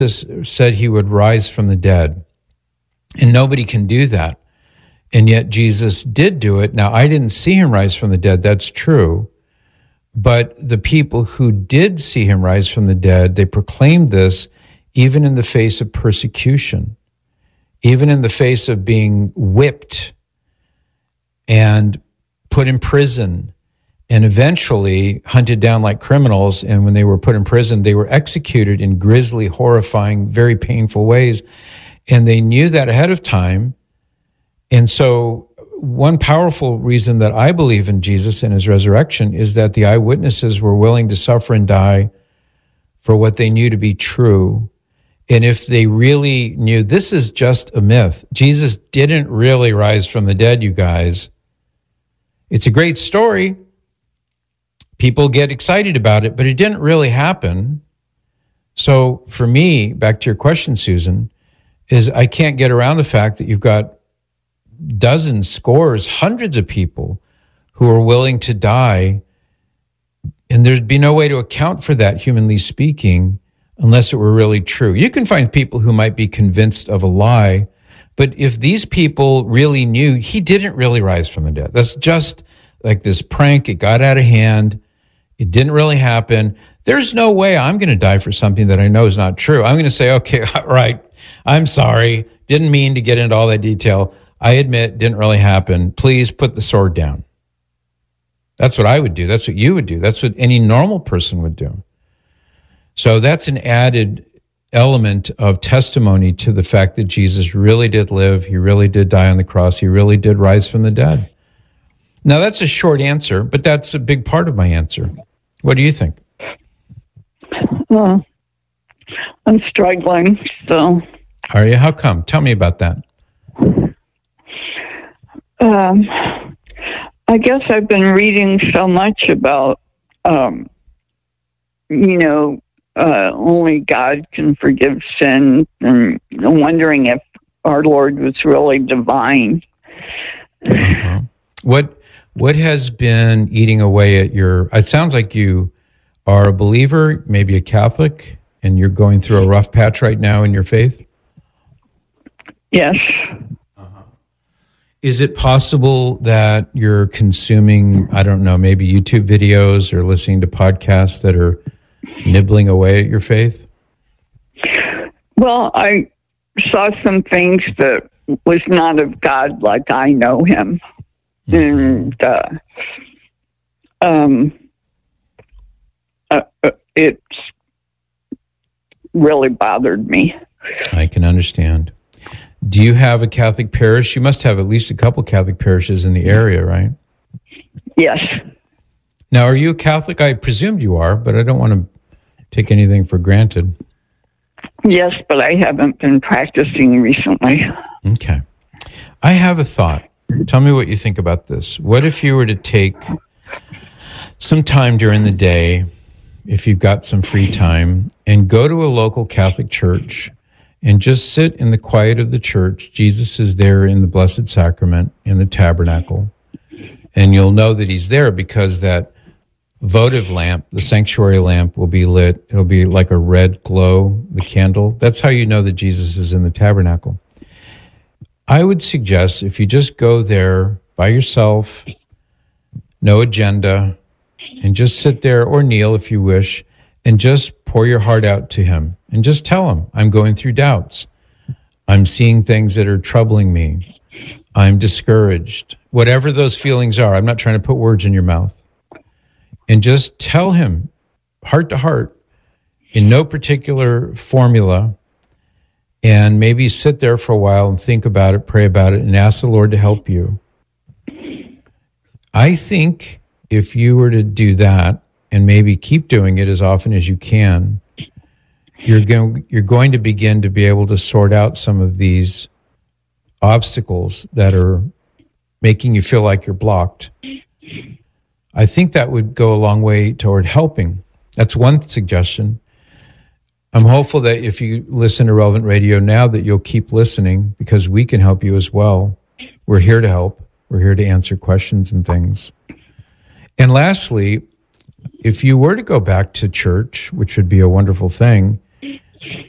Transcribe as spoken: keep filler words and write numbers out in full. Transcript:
said he would rise from the dead, and nobody can do that. And yet Jesus did do it. Now, I didn't see him rise from the dead. That's true. But the people who did see him rise from the dead, they proclaimed this even in the face of persecution, even in the face of being whipped and put in prison and eventually hunted down like criminals. And when they were put in prison, they were executed in grisly, horrifying, very painful ways. And they knew that ahead of time. And so one powerful reason that I believe in Jesus and his resurrection is that the eyewitnesses were willing to suffer and die for what they knew to be true. And if they really knew this is just a myth, Jesus didn't really rise from the dead, you guys. It's a great story. People get excited about it, but it didn't really happen. So for me, back to your question, Susan, is I can't get around the fact that you've got dozens, scores, hundreds of people who are willing to die, and there'd be no way to account for that, humanly speaking, unless it were really true. You can find people who might be convinced of a lie, but if these people really knew he didn't really rise from the dead, that's just like this prank, it got out of hand, it didn't really happen, there's no way I'm going to die for something that I know is not true. I'm going to say, okay, all right, I'm sorry, didn't mean to get into all that detail. I admit, didn't really happen. Please put the sword down. That's what I would do. That's what you would do. That's what any normal person would do. So that's an added element of testimony to the fact that Jesus really did live. He really did die on the cross. He really did rise from the dead. Now, that's a short answer, but that's a big part of my answer. What do you think? Well, I'm struggling, so. Are you? How come? Tell me about that. Um, I guess I've been reading so much about, um, you know, uh, only God can forgive sin, and wondering if our Lord was really divine. Uh-huh. What what has been eating away at your? It sounds like you are a believer, maybe a Catholic, and you're going through a rough patch right now in your faith. Yes. Is it possible that you're consuming, I don't know, maybe YouTube videos or listening to podcasts that are nibbling away at your faith? Well, I saw some things that was not of God like I know him. Mm-hmm. And uh, um, uh, uh, it's really bothered me. I can understand. Do you have a Catholic parish? You must have at least a couple Catholic parishes in the area, right? Yes. Now, are you a Catholic? I presumed you are, but I don't want to take anything for granted. Yes, but I haven't been practicing recently. Okay. I have a thought. Tell me what you think about this. What if you were to take some time during the day, if you've got some free time, and go to a local Catholic church and just sit in the quiet of the church? Jesus is there in the Blessed Sacrament, in the tabernacle. And you'll know that he's there because that votive lamp, the sanctuary lamp, will be lit. It'll be like a red glow, the candle. That's how you know that Jesus is in the tabernacle. I would suggest if you just go there by yourself, no agenda, and just sit there or kneel if you wish, and just pour your heart out to him and just tell him, I'm going through doubts. I'm seeing things that are troubling me. I'm discouraged. Whatever those feelings are, I'm not trying to put words in your mouth. And just tell him, heart to heart, in no particular formula, and maybe sit there for a while and think about it, pray about it, and ask the Lord to help you. I think if you were to do that, and maybe keep doing it as often as you can, you're going, you're going to begin to be able to sort out some of these obstacles that are making you feel like you're blocked. I think that would go a long way toward helping. That's one suggestion. I'm hopeful that if you listen to Relevant Radio now, that you'll keep listening, because we can help you as well. We're here to help. We're here to answer questions and things. And lastly, if you were to go back to church, which would be a wonderful thing,